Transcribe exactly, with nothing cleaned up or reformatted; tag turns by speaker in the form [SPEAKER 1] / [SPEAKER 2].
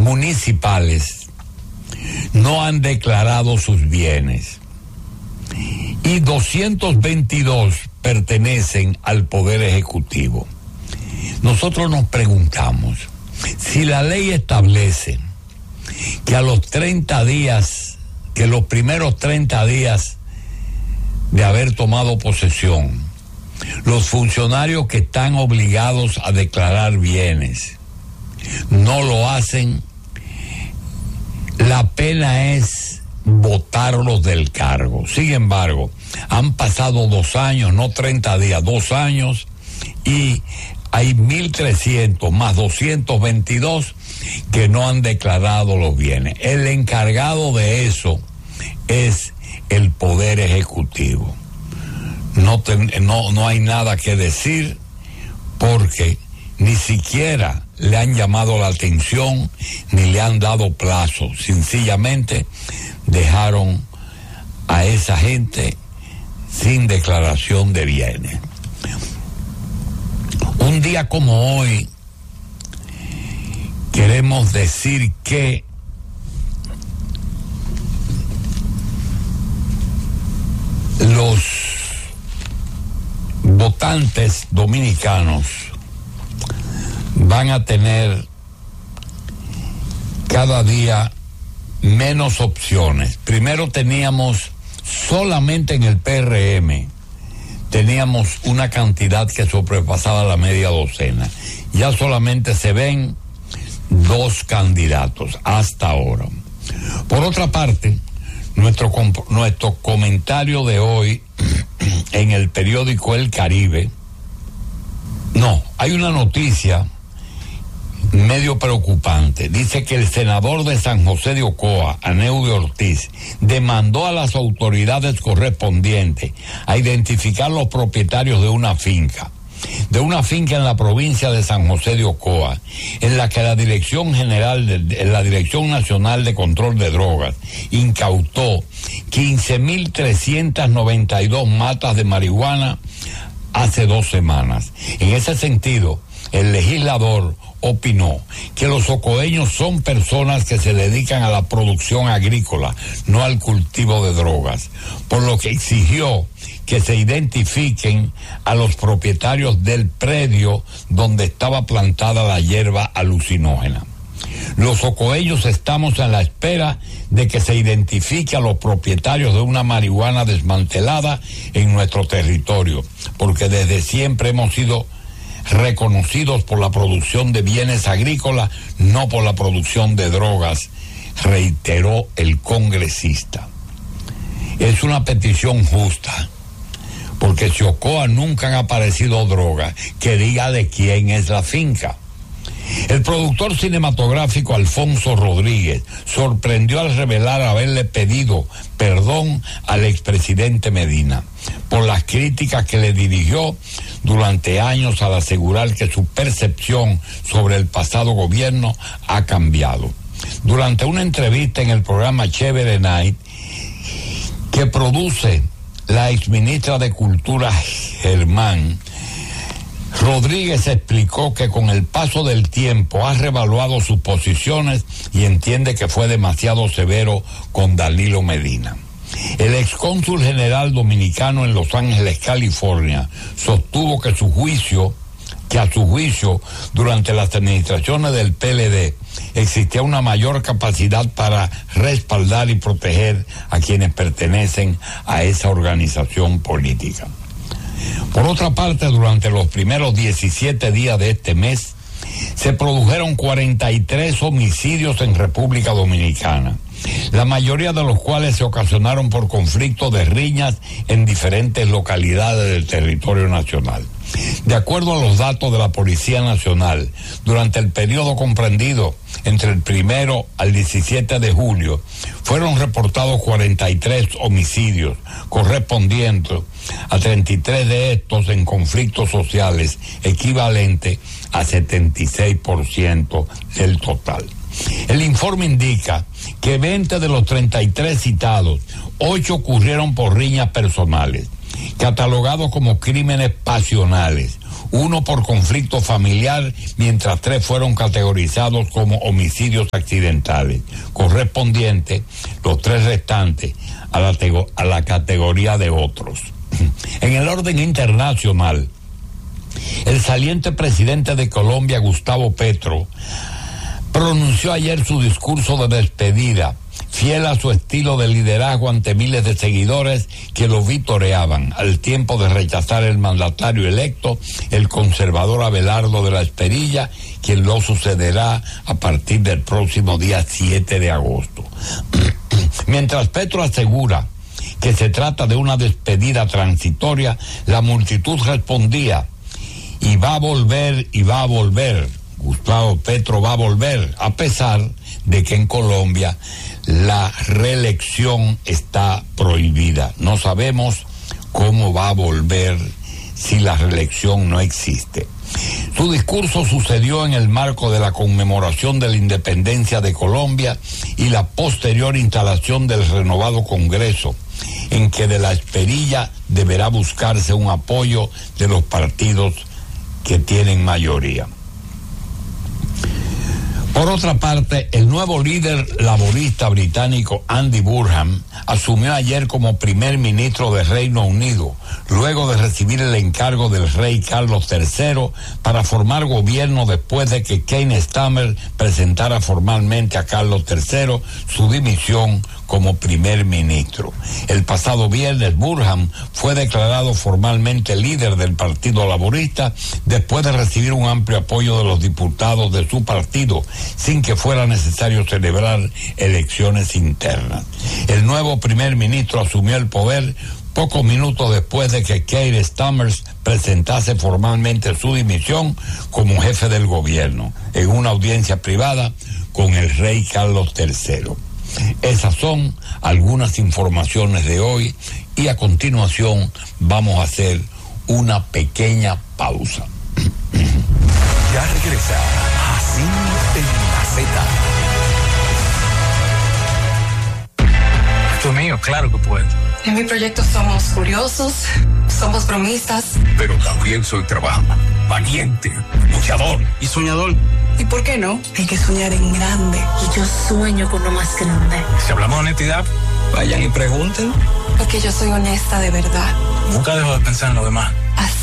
[SPEAKER 1] municipales no han declarado sus bienes y doscientos veintidós pertenecen al Poder Ejecutivo. Nosotros nos preguntamos, si la ley establece que a los treinta días, que los primeros treinta días de haber tomado posesión, los funcionarios que están obligados a declarar bienes no lo hacen, la pena es botarlos del cargo. Sin embargo, han pasado dos años, no treinta días, dos años, y hay mil trescientos más doscientos veintidós que no han declarado los bienes. El encargado de eso es el Poder Ejecutivo. No, ten, no, no hay nada que decir porque ni siquiera le han llamado la atención ni le han dado plazo. Sencillamente dejaron a esa gente sin declaración de bienes. Un día como hoy queremos decir que los votantes dominicanos van a tener cada día menos opciones. Primero teníamos solamente en el P R M, teníamos una cantidad que sobrepasaba la media docena. Ya solamente se ven dos candidatos hasta ahora. Por otra parte, nuestro, nuestro comentario de hoy en el periódico El Caribe, no, hay una noticia medio preocupante. Dice que el senador de San José de Ocoa, Aneudio Ortiz, demandó a las autoridades correspondientes a identificar los propietarios de una finca, de una finca en la provincia de San José de Ocoa, en la que la Dirección General, de, la Dirección Nacional de Control de Drogas, incautó quince mil trescientas noventa y dos matas de marihuana hace dos semanas. En ese sentido, el legislador opinó que los ocoeños son personas que se dedican a la producción agrícola, no al cultivo de drogas, por lo que exigió que se identifiquen a los propietarios del predio donde estaba plantada la hierba alucinógena. Los ocoeños estamos en la espera de que se identifique a los propietarios de una marihuana desmantelada en nuestro territorio, porque desde siempre hemos sido reconocidos por la producción de bienes agrícolas, no por la producción de drogas, reiteró el congresista. Es una petición justa, porque si Ocoa nunca han aparecido drogas, que diga de quién es la finca. El productor cinematográfico Alfonso Rodríguez sorprendió al revelar haberle pedido perdón al expresidente Medina por las críticas que le dirigió durante años al asegurar que su percepción sobre el pasado gobierno ha cambiado. Durante una entrevista en el programa Chévere Night, que produce la exministra de Cultura Germán, Rodríguez explicó que con el paso del tiempo ha revaluado sus posiciones y entiende que fue demasiado severo con Danilo Medina. El excónsul general dominicano en Los Ángeles, California, sostuvo que su juicio, que a su juicio, durante las administraciones del P L D, existía una mayor capacidad para respaldar y proteger a quienes pertenecen a esa organización política. Por otra parte, durante los primeros diecisiete días de este mes, se produjeron cuarenta y tres homicidios en República Dominicana, la mayoría de los cuales se ocasionaron por conflictos de riñas en diferentes localidades del territorio nacional. De acuerdo a los datos de la Policía Nacional, durante el periodo comprendido entre el primero al diecisiete de julio, fueron reportados cuarenta y tres homicidios, correspondiendo a treinta y tres de estos en conflictos sociales, equivalente a setenta y seis por ciento del total. El informe indica que veinte de los treinta y tres citados, ocho ocurrieron por riñas personales, catalogados como crímenes pasionales. uno por conflicto familiar, mientras tres fueron categorizados como homicidios accidentales, correspondientes los tres restantes a la, tego- a la categoría de otros. En el orden internacional, el saliente presidente de Colombia, Gustavo Petro, pronunció ayer su discurso de despedida, fiel a su estilo de liderazgo ante miles de seguidores que lo vitoreaban, al tiempo de rechazar el mandatario electo, el conservador Abelardo de la Esperilla, quien lo sucederá a partir del próximo día siete de agosto. Mientras Petro asegura que se trata de una despedida transitoria, la multitud respondía: y va a volver, y va a volver. Gustavo Petro va a volver, a pesar de que en Colombia la reelección está prohibida. No sabemos cómo va a volver si la reelección no existe. Su discurso sucedió en el marco de la conmemoración de la independencia de Colombia y la posterior instalación del renovado Congreso, en que de la Esperilla deberá buscarse un apoyo de los partidos que tienen mayoría. Por otra parte, el nuevo líder laborista británico Andy Burnham asumió ayer como primer ministro del Reino Unido, luego de recibir el encargo del rey Carlos tercero para formar gobierno después de que Keir Starmer presentara formalmente a Carlos tercero su dimisión como primer ministro. El pasado viernes, Burnham fue declarado formalmente líder del Partido Laborista después de recibir un amplio apoyo de los diputados de su partido, sin que fuera necesario celebrar elecciones internas. El nuevo primer ministro asumió el poder pocos minutos después de que Keir Starmer presentase formalmente su dimisión como jefe del gobierno, en una audiencia privada con el rey Carlos tercero. Esas son algunas informaciones de hoy y a continuación vamos a hacer una pequeña pausa.
[SPEAKER 2] Ya regresa Así en la Z.
[SPEAKER 3] Esto es mío, claro que puedo.
[SPEAKER 4] En mi proyecto somos curiosos, somos bromistas.
[SPEAKER 2] Pero también soy trabajador, valiente, luchador
[SPEAKER 3] Y soñador.
[SPEAKER 4] ¿Y por qué no? Hay que soñar en grande.
[SPEAKER 5] Y yo sueño con lo más grande.
[SPEAKER 3] Si hablamos de honestidad,
[SPEAKER 2] vayan y pregunten.
[SPEAKER 4] Porque yo soy honesta de verdad.
[SPEAKER 3] nunca dejo de pensar en lo demás.